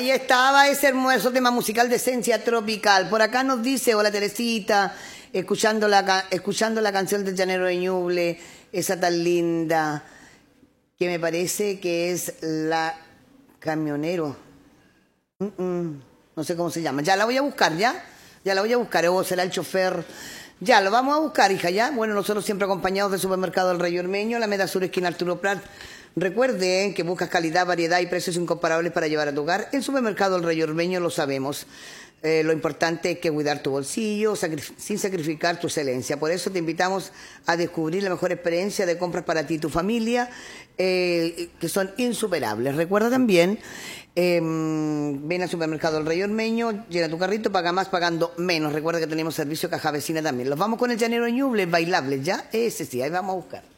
Ahí estaba ese hermoso tema musical de Esencia Tropical. Por acá nos dice, hola Teresita, escuchando la canción del Llanero de Ñuble, esa tan linda, que me parece que es la Camionero. No sé cómo se llama. Ya la voy a buscar, ¿ya? Ya la voy a buscar. O será el chofer. Ya, lo vamos a buscar, hija, ¿ya? Bueno, nosotros siempre acompañados del supermercado El Rey Ormeño, la Meta Sur, esquina Arturo Prat. Recuerde que buscas calidad, variedad y precios incomparables para llevar a tu hogar. El supermercado El Rey Ormeño lo sabemos. Lo importante es que cuidar tu bolsillo sin sacrificar tu excelencia. Por eso te invitamos a descubrir la mejor experiencia de compras para ti y tu familia, que son insuperables. Recuerda también, ven al supermercado El Rey Ormeño, llena tu carrito, paga más pagando menos. Recuerda que tenemos servicio caja vecina también. Los vamos con el Llanero de Ñuble, bailables, ¿ya? Ese sí, ahí vamos a buscar.